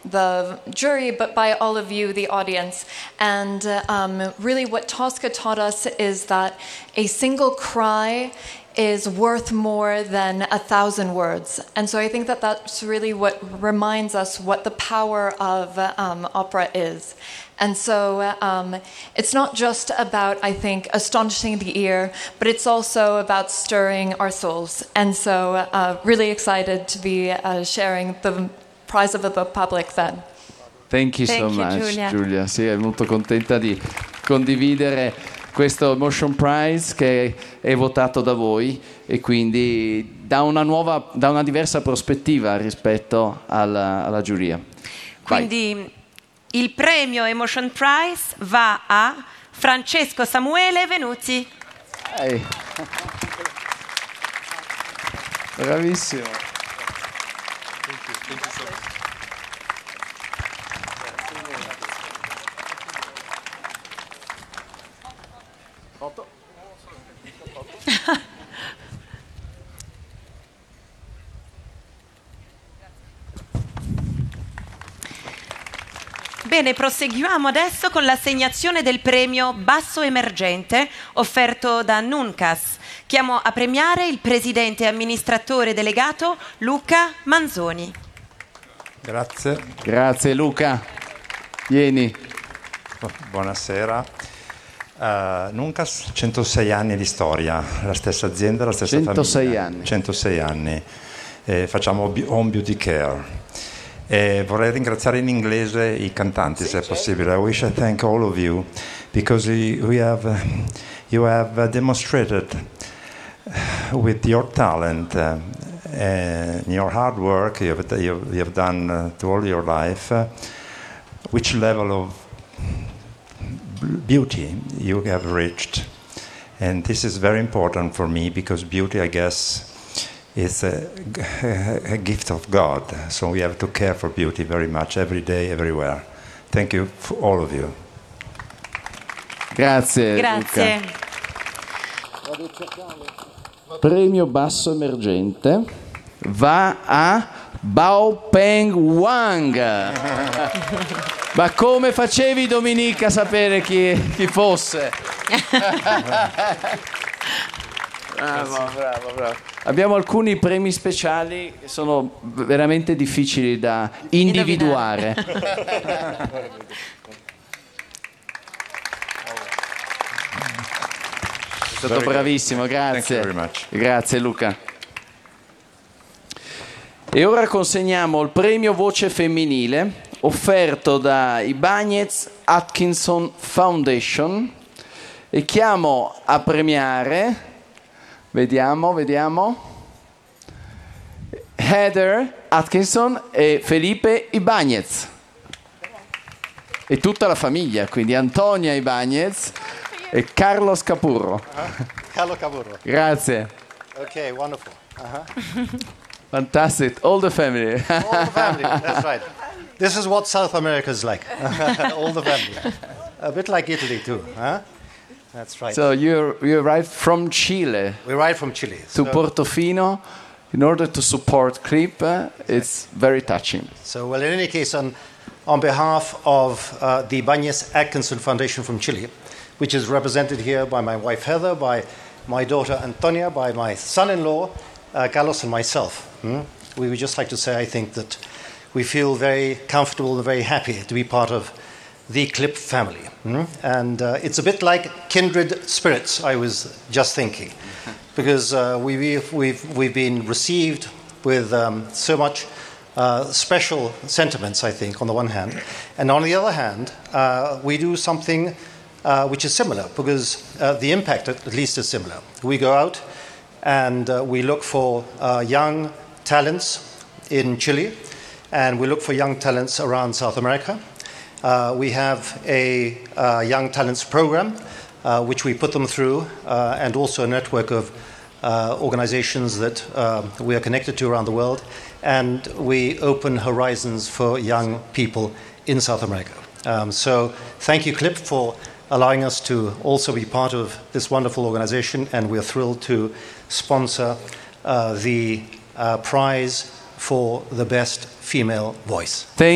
the jury, but by all of you, the audience. And really what Tosca taught us is that a single cry is worth more than 1,000 words. And so I think that that's really what reminds us what the power of opera is. And so it's not just about, I think, astonishing the ear, but it's also about stirring our souls. And so really excited to be sharing the prize of the public then. Thank you so much, Giulia. Sì, è molto contenta di condividere questo Emotion Prize che è votato da voi e quindi da una diversa prospettiva rispetto alla giuria. Quindi il premio Emotion Prize va a Francesco Samuele Venuzzi. Bravissimo. Thank you so much. Bene, proseguiamo adesso con l'assegnazione del premio Basso Emergente offerto da Nuncas. Chiamo a premiare il presidente e amministratore delegato Luca Manzoni. Grazie. Grazie Luca. Vieni. Buonasera. Nuncas, 106 anni di storia, la stessa azienda, la stessa 106 famiglia. anni. 106 anni. Facciamo home beauty care. Vorrei ringraziare in inglese i cantanti, se è possibile. I wish I thank all of you because you have demonstrated with your talent and your hard work you have done to all your life which level of beauty you have reached. And this is very important for me because beauty, I guess, is a gift of God. So we have to care for beauty very much, every day, everywhere. Thank you for all of you. Grazie. Grazie. Luca. Premio Basso Emergente va a Bao Peng Wang. Ma come facevi, Dominica, a sapere chi fosse? Bravo. Abbiamo alcuni premi speciali che sono veramente difficili da individuare. È stato bravissimo, grazie. Grazie Luca. E ora consegniamo il premio Voce Femminile offerto da Ibanez Atkinson Foundation e chiamo a premiare, vediamo, Heather Atkinson e Felipe Ibanez e tutta la famiglia, quindi Antonia Ibanez e Carlos Capurro. Carlo Capurro. Grazie. Okay, wonderful. Fantastic. All the family. All the family, that's right. This is what South America is like. All the family. A bit like Italy too, huh? That's right. So you arrived from Chile. We arrived from Chile. To Portofino in order to support CLIP. It's very touching. So, well, in any case, on behalf of the Ibanez Atkinson Foundation from Chile, which is represented here by my wife Heather, by my daughter Antonia, by my son-in-law Carlos and myself, we would just like to say, I think, that we feel very comfortable and very happy to be part of the CLIP family. And it's a bit like kindred spirits, I was just thinking, because we've been received with so much special sentiments, I think, on the one hand. And on the other hand, we do something which is similar, because the impact at least is similar. We go out and we look for young talents in Chile, and we look for young talents around South America. We have a young talents program which we put them through, and also a network of organizations that we are connected to around the world, and we open horizons for young people in South America. So thank you, CLIP, for allowing us to also be part of this wonderful organization, and we're thrilled to sponsor the prize for the best female voice.